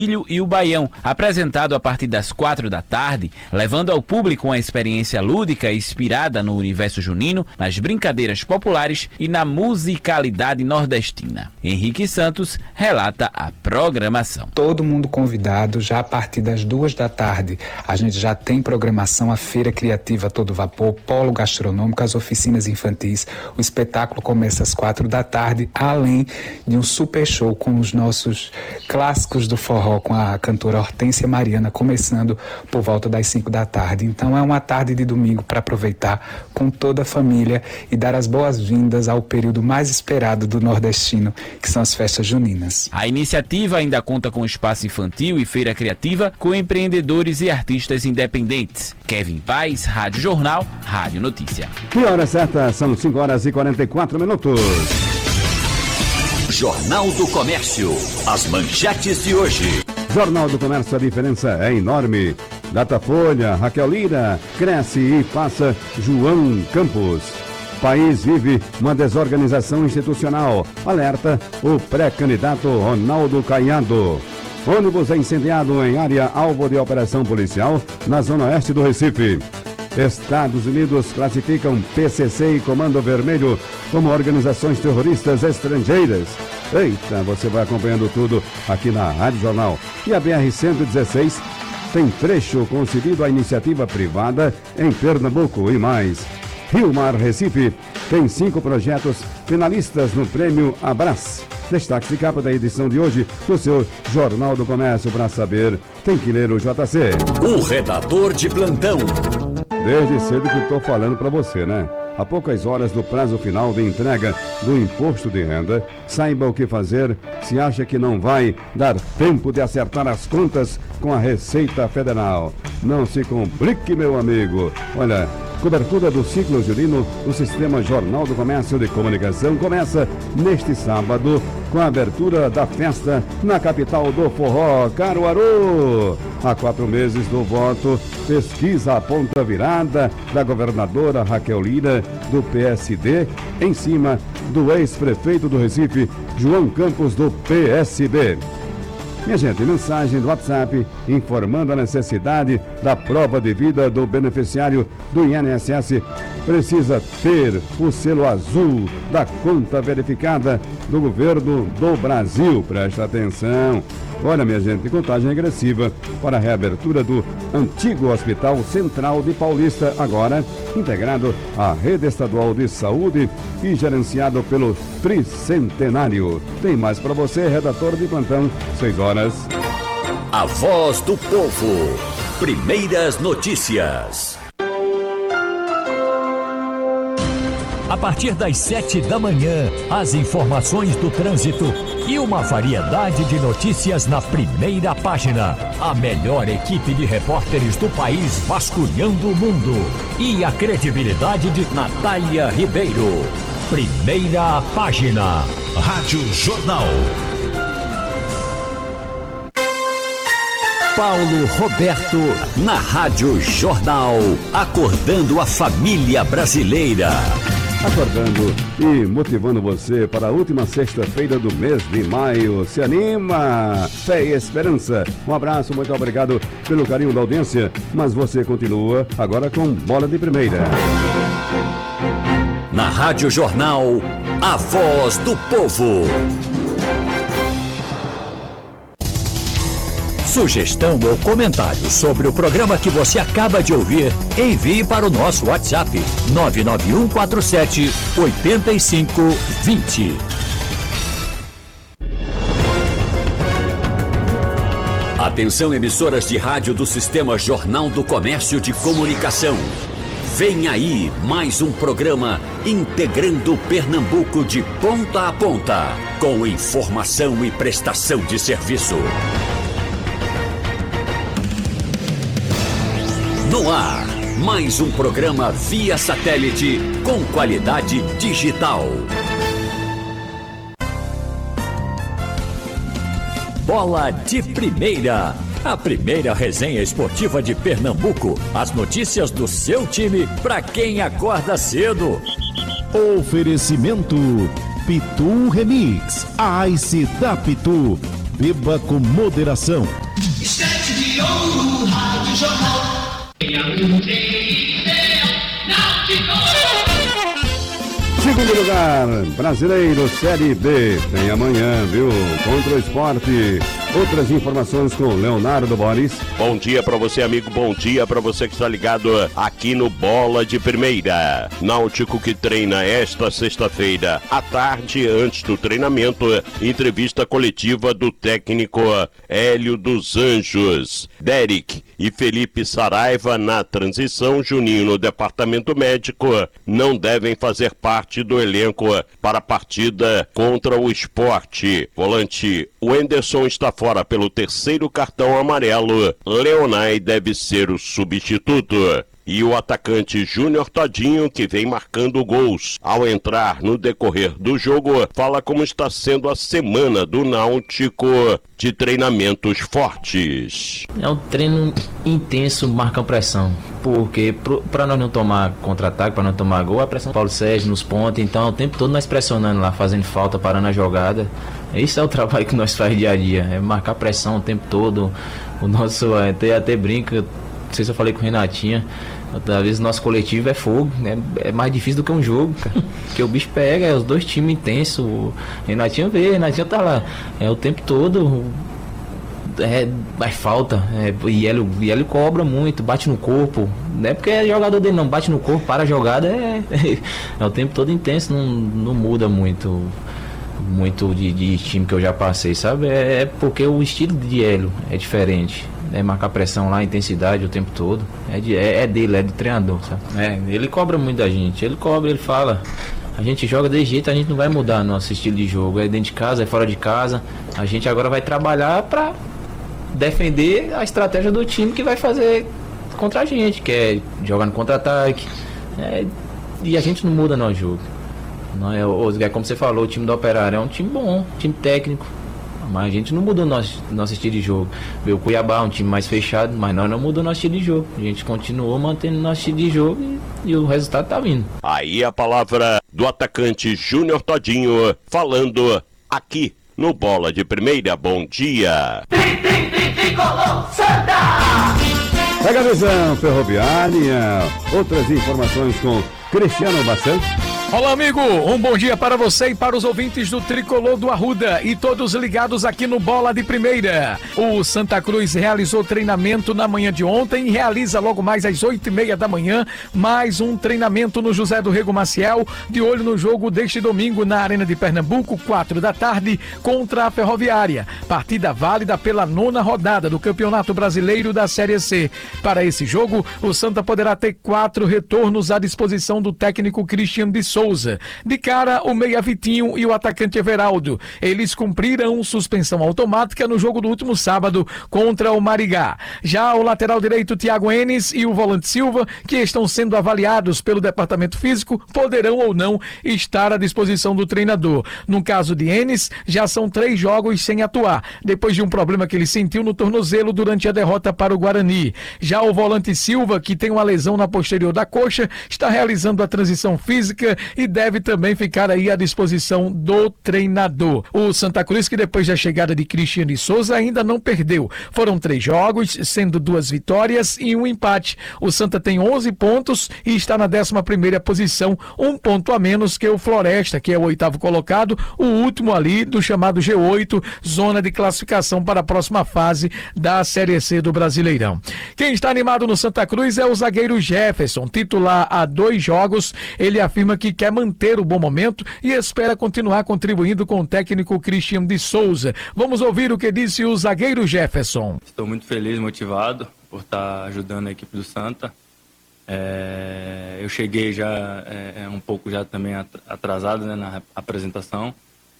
e o Baião, apresentado a partir das 4 da tarde, levando ao público uma experiência lúdica inspirada no universo junino, nas brincadeiras populares e na musicalidade nordestina. Henrique Santos relata a programação. Todo mundo convidado, já a partir das 2 da tarde. A gente já tem programação, a Feira Criativa a todo vapor, polo gastronômico, as oficinas infantis. O espetáculo começa às 4 da tarde, além de um super show com os nossos clássicos do forró, com a cantora Hortência Mariana, começando por volta das 5 da tarde. Então é uma tarde de domingo para aproveitar com toda a família e dar as boas-vindas ao período mais esperado do nordestino, que são as festas juninas. A iniciativa ainda conta com espaço infantil e feira criativa com empreendedores e artistas independentes. Kevin Paz, Rádio Jornal, Rádio Notícia. E a hora certa são 5 horas e 44 minutos. Jornal do Comércio. As manchetes de hoje. Jornal do Comércio, a diferença é enorme. Datafolha, Raquel Lira, cresce e passa João Campos. País vive uma desorganização institucional. Alerta o pré-candidato Ronaldo Caiado. Ônibus é incendiado em área alvo de operação policial na zona oeste do Recife. Estados Unidos classificam PCC e Comando Vermelho como organizações terroristas estrangeiras. Eita, você vai acompanhando tudo aqui na Rádio Jornal. E a BR-116 tem trecho concedido à iniciativa privada em Pernambuco e mais. Rio Mar Recife tem 5 projetos finalistas no Prêmio Abras. Destaque de capa da edição de hoje do seu Jornal do Comércio. Para saber, tem que ler o JC. O redator de plantão. Desde cedo que estou falando para você, né? A poucas horas do prazo final de entrega do imposto de renda, saiba o que fazer se acha que não vai dar tempo de acertar as contas com a Receita Federal. Não se complique, meu amigo. Olha, cobertura do ciclo junino do Sistema Jornal do Comércio de Comunicação começa neste sábado com a abertura da festa na capital do forró, Caruaru. Há 4 meses do voto, pesquisa aponta virada da governadora Raquel Lira, do PSD, em cima do ex-prefeito do Recife, João Campos, do PSB. Minha gente, mensagem do WhatsApp informando a necessidade da prova de vida do beneficiário do INSS. Precisa ter o selo azul da conta verificada do governo do Brasil. Presta atenção. Olha, minha gente, contagem regressiva para a reabertura do antigo Hospital Central de Paulista, agora integrado à Rede Estadual de Saúde e gerenciado pelo Tricentenário. Tem mais para você, redator de plantão, 6 horas. A voz do povo. Primeiras notícias. A partir das 7 da manhã, as informações do trânsito e uma variedade de notícias na primeira página. A melhor equipe de repórteres do país vasculhando o mundo. E a credibilidade de Natália Ribeiro. Primeira página. Rádio Jornal. Paulo Roberto, na Rádio Jornal. Acordando a família brasileira. Acordando e motivando você para a última sexta-feira do mês de maio. Se anima! Fé e esperança. Um abraço, muito obrigado pelo carinho da audiência. Mas você continua agora com Bola de Primeira. Na Rádio Jornal, a voz do povo. Sugestão ou comentário sobre o programa que você acaba de ouvir, envie para o nosso WhatsApp 99147-8520. Atenção, emissoras de rádio do Sistema Jornal do Comércio de Comunicação. Vem aí mais um programa integrando Pernambuco de ponta a ponta, com informação e prestação de serviço. No ar, mais um programa via satélite com qualidade digital. Bola de Primeira, a primeira resenha esportiva de Pernambuco. As notícias do seu time para quem acorda cedo. Oferecimento Pitu Remix, a Ice da Pitu. beba com moderação. Estante de Ouro, Rádio Jornal. Segundo lugar, Brasileiro Série B. Tem amanhã, viu? Contra o Sport. Outras informações com Leonardo Boris. Bom dia para você, amigo. Bom dia para você que está ligado aqui no Bola de Primeira. Náutico que treina esta sexta-feira à tarde, antes do treinamento, entrevista coletiva do técnico Hélio dos Anjos. Derek e Felipe Saraiva na transição. Juninho no departamento médico não devem fazer parte do elenco para a partida contra o Sport. Volante Wenderson está fora pelo terceiro cartão amarelo. Leonai deve ser o substituto. E o atacante Júnior Todinho, que vem marcando gols. Ao entrar no decorrer do jogo, fala como está sendo a semana do Náutico de treinamentos fortes. É um treino intenso, marca pressão. Porque para nós não tomar contra-ataque, para não tomar gol, a pressão do Paulo Sérgio nos pontos. Então, o tempo todo nós pressionando lá, fazendo falta, parando a jogada. Esse é o trabalho que nós fazemos dia a dia. É marcar pressão o tempo todo. O nosso até brinca. Não sei se eu falei com o Renatinha. Às vezes o nosso coletivo é fogo, né? É mais difícil do que um jogo, cara. Porque o bicho pega, é os dois times intensos. O Renatinho tá lá. É o tempo todo. Vai falta. E ele cobra muito, bate no corpo. Não é porque é jogador dele, não. Bate no corpo, para a jogada. É o tempo todo intenso, não muda muito de time que eu já passei, sabe? É porque o estilo de Hélio é diferente. Marcar pressão lá, intensidade o tempo todo. É dele, é do treinador, sabe? Ele cobra muito da gente. Ele cobra, ele fala. A gente joga desse jeito, a gente não vai mudar nosso estilo de jogo. É dentro de casa, é fora de casa. A gente agora vai trabalhar pra defender a estratégia do time que vai fazer contra a gente, que é jogar no contra-ataque. E a gente não muda nosso jogo. Não é como você falou, o time do Operário é um time bom, time técnico. Mas a gente não mudou nosso estilo de jogo. O Cuiabá, um time mais fechado, mas nós não mudamos nosso estilo de jogo. A gente continuou mantendo nosso estilo de jogo e o resultado tá vindo. Aí a palavra do atacante Júnior Todinho, falando aqui no Bola de Primeira. Bom dia! Pega a visão ferroviária. Outras informações com Cristiano Bassan. Olá, amigo, um bom dia para você e para os ouvintes do Tricolor do Arruda e todos ligados aqui no Bola de Primeira. O Santa Cruz realizou treinamento na manhã de ontem e realiza logo mais às 8h30 da manhã mais um treinamento no José do Rego Maciel, de olho no jogo deste domingo na Arena de Pernambuco, 4 da tarde, contra a Ferroviária. Partida válida pela 9ª rodada do Campeonato Brasileiro da Série C. Para esse jogo, o Santa poderá ter 4 retornos à disposição do técnico Cristiano de Souza. De cara, o meia Vitinho e o atacante Everaldo. Eles cumpriram suspensão automática no jogo do último sábado contra o Marigá. Já o lateral direito Thiago Enes e o volante Silva, que estão sendo avaliados pelo departamento físico, poderão ou não estar à disposição do treinador. No caso de Enes, já são 3 jogos sem atuar, depois de um problema que ele sentiu no tornozelo durante a derrota para o Guarani. Já o volante Silva, que tem uma lesão na posterior da coxa, está realizando a transição física e deve também ficar aí à disposição do treinador. O Santa Cruz, que depois da chegada de Cristiano de Souza ainda não perdeu. Foram 3 jogos, sendo 2 vitórias e 1 empate. O Santa tem 11 pontos e está na 11ª posição, 1 ponto a menos que o Floresta, que é o 8º colocado, o último ali do chamado G8, zona de classificação para a próxima fase da Série C do Brasileirão. Quem está animado no Santa Cruz é o zagueiro Jefferson, titular há 2 jogos. Ele afirma que quer manter o bom momento e espera continuar contribuindo com o técnico Cristiano de Souza. Vamos ouvir o que disse o zagueiro Jefferson. Estou muito feliz, motivado por estar ajudando a equipe do Santa. Eu cheguei já um pouco já também atrasado, né, na apresentação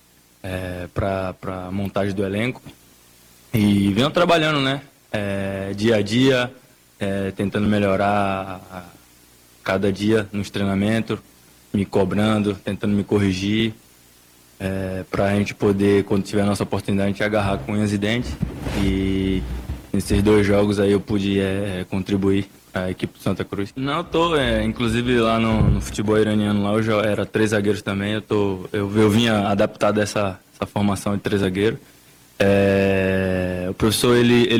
para a montagem do elenco e venho trabalhando, né, dia a dia, tentando melhorar cada dia nos treinamentos, me cobrando, tentando me corrigir, para a gente poder, quando tiver a nossa oportunidade, a gente agarrar com unhas e dentes. E nesses 2 jogos aí eu pude contribuir para a equipe do Santa Cruz. Não, eu tô, inclusive lá no futebol iraniano, lá eu já era 3 zagueiros também, eu vinha adaptado a essa formação de 3 zagueiros. O professor ele